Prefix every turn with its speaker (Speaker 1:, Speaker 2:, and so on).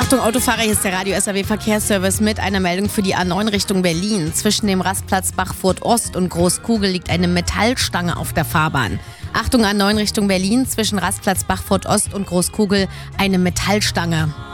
Speaker 1: Achtung Autofahrer, hier ist der Radio SAW Verkehrsservice mit einer Meldung für die A9 Richtung Berlin. Zwischen dem Rastplatz Bachfurt Ost und Großkugel liegt eine Metallstange auf der Fahrbahn. Achtung A9 Richtung Berlin, zwischen Rastplatz Bachfurt Ost und Großkugel eine Metallstange.